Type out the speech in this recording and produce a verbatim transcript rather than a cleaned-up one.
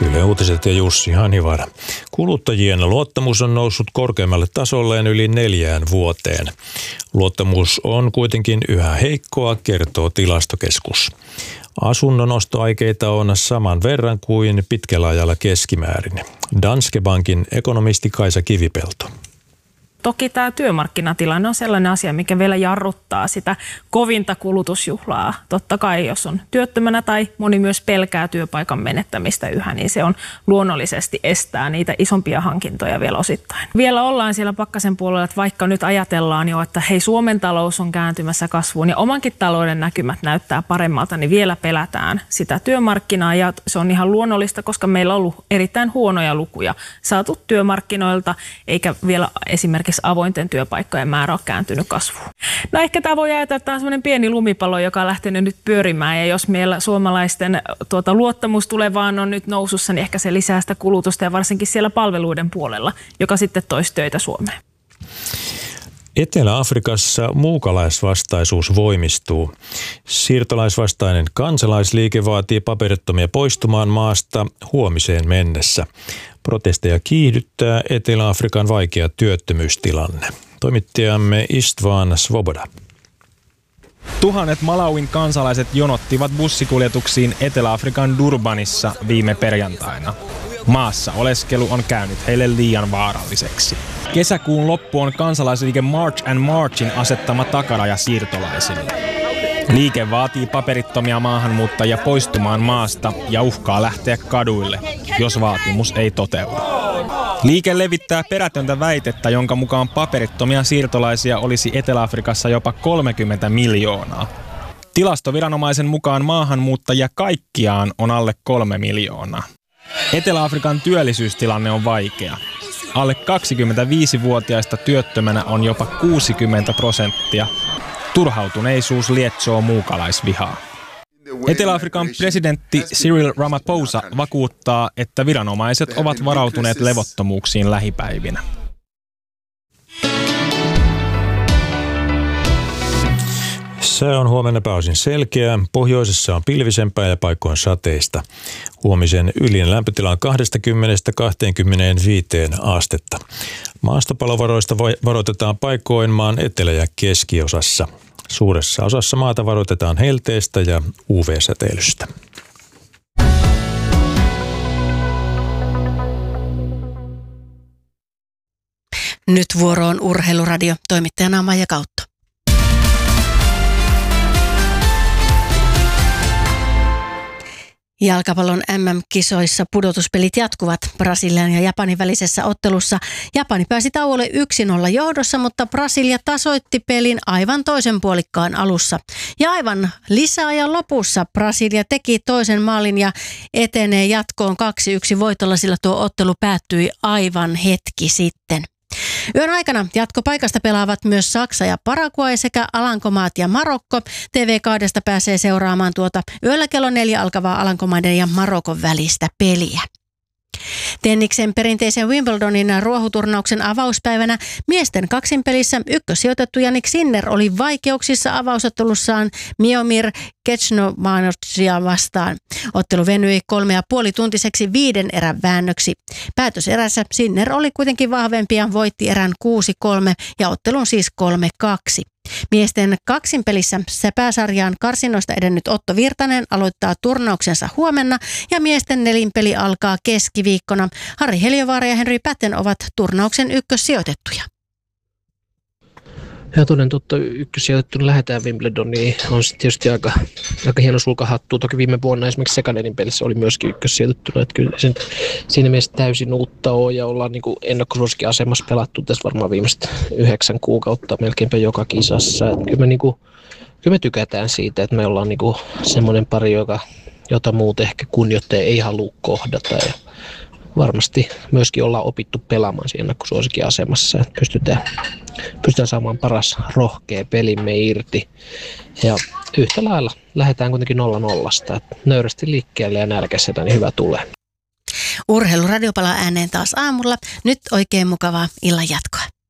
Yle Uutiset ja Jussi Hanivar. Kuluttajien luottamus on noussut korkeammalle tasolleen yli neljään vuoteen. Luottamus on kuitenkin yhä heikkoa, kertoo Tilastokeskus. Asunnon ostoaikeita on saman verran kuin pitkällä ajalla keskimäärin. Danske Bankin ekonomisti Kaisa Kivipelto. Toki tämä työmarkkinatilanne on sellainen asia, mikä vielä jarruttaa sitä kovinta kulutusjuhlaa. Totta kai, jos on työttömänä tai moni myös pelkää työpaikan menettämistä yhä, niin se on luonnollisesti estää niitä isompia hankintoja vielä osittain. Vielä ollaan siellä pakkasen puolella, että vaikka nyt ajatellaan jo, että hei, Suomen talous on kääntymässä kasvuun ja omankin talouden näkymät näyttää paremmalta, niin vielä pelätään sitä työmarkkinaa ja se on ihan luonnollista, koska meillä on ollut erittäin huonoja lukuja saatu työmarkkinoilta, eikä vielä esimerkiksi avointen työpaikkojen määrä on kääntynyt kasvuun. No ehkä tämä voi ajatella, että tämä on sellainen pieni lumipallo, joka on lähtenyt nyt pyörimään ja jos meillä suomalaisten tuota, luottamus tulevaan on nyt nousussa, niin ehkä se lisää sitä kulutusta ja varsinkin siellä palveluiden puolella, joka sitten toisi töitä Suomeen. Etelä-Afrikassa muukalaisvastaisuus voimistuu. Siirtolaisvastainen kansalaisliike vaatii paperittomia poistumaan maasta huomiseen mennessä. Protesteja kiihdyttää Etelä-Afrikan vaikea työttömyystilanne. Toimittajamme Istvan Svoboda. Tuhannet Malawin kansalaiset jonottivat bussikuljetuksiin Etelä-Afrikan Durbanissa viime perjantaina. Maassa oleskelu on käynyt heille liian vaaralliseksi. Kesäkuun loppu on kansalaisliike March and Marchin asettama takaraja siirtolaisille. Liike vaatii paperittomia maahanmuuttajia poistumaan maasta ja uhkaa lähteä kaduille, jos vaatimus ei toteudu. Liike levittää perätöntä väitettä, jonka mukaan paperittomia siirtolaisia olisi Etelä-Afrikassa jopa kolmekymmentä miljoonaa. Tilastoviranomaisen mukaan maahanmuuttajia kaikkiaan on alle kolme miljoonaa. Etelä-Afrikan työllisyystilanne on vaikea. Alle kaksikymmentäviisivuotiaista työttömänä on jopa kuusikymmentä prosenttia. Turhautuneisuus lietsoo muukalaisvihaa. Etelä-Afrikan presidentti Cyril Ramaphosa vakuuttaa, että viranomaiset ovat varautuneet levottomuuksiin lähipäivinä. Se on huomenna pääosin selkeää. Pohjoisessa on pilvisempää ja paikoin sateista. Huomisen ylin lämpötila on kaksikymmentä kaksikymmentäviisi astetta. Maastopalovaroista varoitetaan paikoin maan etelä- ja keskiosassa. Suuressa osassa maata varoitetaan helteestä ja U V-säteilystä. Nyt vuoroon Urheiluradio, toimittajana Maija Kautto. Jalkapallon M M-kisoissa pudotuspelit jatkuvat. Brasilian ja Japanin välisessä ottelussa Japani pääsi tauolle yksi nolla johdossa, mutta Brasilia tasoitti pelin aivan toisen puolikkaan alussa. Ja aivan lisäajan lopussa Brasilia teki toisen maalin ja etenee jatkoon kaksi yksi voitolla, sillä tuo ottelu päättyi aivan hetki sitten. Yön aikana jatkopaikasta pelaavat myös Saksa ja Paraguay sekä Alankomaat ja Marokko. T V kaksi pääsee seuraamaan tuota yöllä kello neljä alkavaa Alankomaiden ja Marokon välistä peliä. Tenniksen perinteisen Wimbledonin ruohuturnauksen avauspäivänä miesten kaksinpelissä ykkössijoitettu Jannik Sinner oli vaikeuksissa avausottelussaan Miomir Kecnomanosia vastaan. Ottelu venyi kolme ja puoli tuntiseksi viiden erän väännöksi. Päätöserässä Sinner oli kuitenkin vahvempi ja voitti erän kuusi kolme ja ottelun siis kolme kaksi. Miesten kaksinpelissä pääsarjaan karsinnoista edennyt Otto Virtanen aloittaa turnauksensa huomenna ja miesten nelinpeli alkaa keskiviikkona. Harri Heliövaara ja Henry Patten ovat turnauksen ykkössijoitettuja. Ja toden totta ykkössijoitettuna lähdetään Wimbledoniin. On sitten tietysti aika, aika hieno sulkahattu. Toki viime vuonna esimerkiksi Sekanerin pelissä oli myöskin ykkössijoitettuna. Että kyllä sen, siinä mielessä täysin uutta on ja ollaan niin ennakkosuosikkiasemassa pelattu tässä varmaan viimeiset yhdeksän kuukautta melkeinpä joka kisassa. Että kyllä, me, niin kuin, kyllä me tykätään siitä, että me ollaan niin kuin semmoinen pari, joka, jota muut ehkä kunnioittaja ei halua kohdata. Ja varmasti myöskin ollaan opittu pelaamaan siinä ennakkosuosikin asemassa, että pystytään, pystytään saamaan paras rohkea pelimme irti. Ja yhtä lailla lähdetään kuitenkin nolla nollasta, että nöyrästi liikkeelle ja nälkäisenä, niin hyvä tulee. Urheiluradio palaa ääneen taas aamulla. Nyt oikein mukavaa illan jatkoa.